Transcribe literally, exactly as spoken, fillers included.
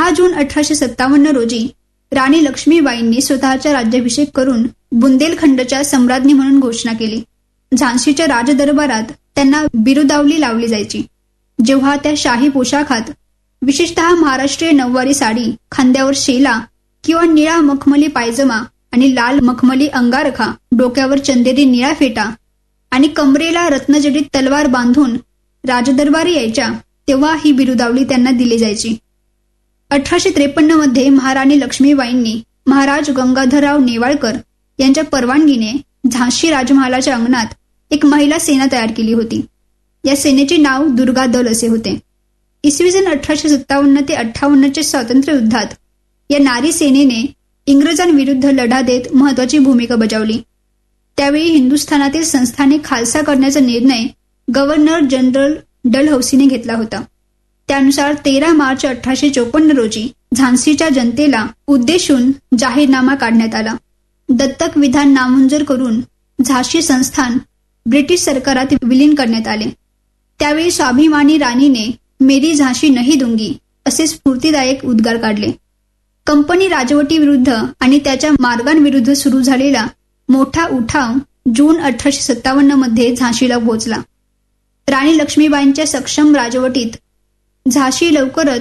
दहा जून अठराशे सत्तावन्न रोजी राणी लक्ष्मीबाईंनी स्वतःचा राज्याभिषेक करून बुंदेलखंडच्या सम्राज्ञी म्हणून घोषणा केली. झाशीच्या राजदरबारात त्यांना बिरुदावली लावली जायची. जेव्हा त्या शाही पोशाखात, विशेषतः महाराष्ट्रीय नऊवारी साडी, खांद्यावर शेला किंवा निळा मखमली पायजमा आणि लाल मखमली अंगारखा, डोक्यावर चंदेरी निळा फेटा आणि कमरेला रत्नजडित तलवार बांधून राजदरबारी यायच्या, तेव्हा ही बिरुदावली त्यांना दिली जायची. अठराशे त्रेपन्न मध्ये महाराणी लक्ष्मीबाईंनी महाराज गंगाधरराव नेवाळकर यांच्या परवानगीने झाशी राजमहालाच्या अंगणात एक महिला सेना तयार केली होती. या सेनेचे नाव दुर्गा दल असे होते. इसवी सन अठराशे सत्तावन्न ते अठ्ठावन्नच्या स्वातंत्र्य युद्धात या नारी सेनेने इंग्रजांविरुद्ध लढा देत महत्वाची भूमिका बजावली. त्यावेळी हिंदुस्थानातील संस्थाने खालसा करण्याचा निर्णय गव्हर्नर जनरल डलहौसीने घेतला होता. त्यानुसार तेरा मार्च अठराशे चोपन्न रोजी झाशीच्या जनतेला उद्देशून जाहीरनामा काढण्यात आला. दत्तक विधान नामंजूर करून झाशी संस्थान ब्रिटिश सरकारात विलीन करण्यात आले. त्यावेळी स्वाभिमानी राणीने मेरी झाशी नहीं दूंगी असे स्फूर्तीदायक उद्गार काढले. कंपनी राजवटीविरुद्ध आणि त्याच्या मार्गांविरुद्ध सुरू झालेला मोठा उठाव जून अठराशे सत्तावन्न मध्ये झाशीला पोहोचला. राणी लक्ष्मीबाईंच्या सक्षम राजवटीत झाशी लवकरच